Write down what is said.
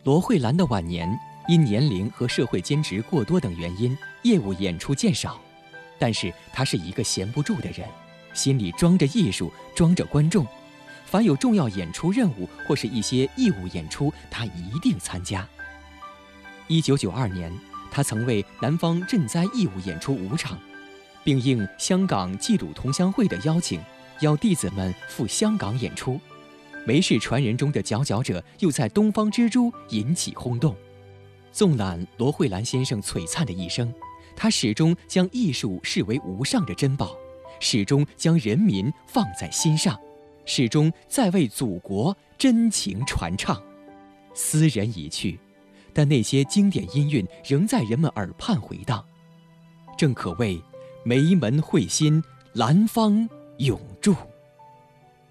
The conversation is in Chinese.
罗慧兰的晚年因年龄和社会兼职过多等原因，业务演出渐少。但是她是一个闲不住的人，心里装着艺术，装着观众。凡有重要演出任务或是一些义务演出，她一定参加。1992年，她曾为南方赈灾义务演出5场，并应香港济鲁同乡会的邀请，邀弟子们赴香港演出。梅氏传人中的佼佼者又在东方之珠引起轰动。纵览罗慧兰先生璀璨的一生，他始终将艺术视为无上的珍宝，始终将人民放在心上，始终在为祖国真情传唱。斯人已去，但那些经典音韵仍在人们耳畔回荡。正可谓梅门会心，兰芳永